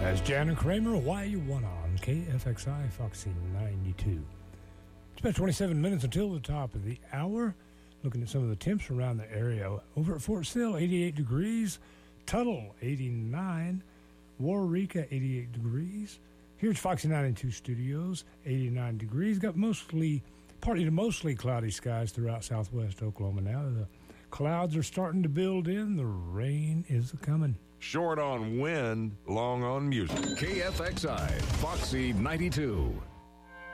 That's Jan and Kramer, Why You Wanna on KFXI Foxy 92. It's about 27 minutes until the top of the hour. Looking at some of the temps around the area. Over at Fort Sill, 88 degrees. Tuttle, 89. Waurika, 88 degrees. Here's Foxy 92 Studios, 89 degrees. Got partly to mostly cloudy skies throughout southwest Oklahoma now. The clouds are starting to build in. The rain is coming. Short on wind, long on music. KFXI, Foxy 92.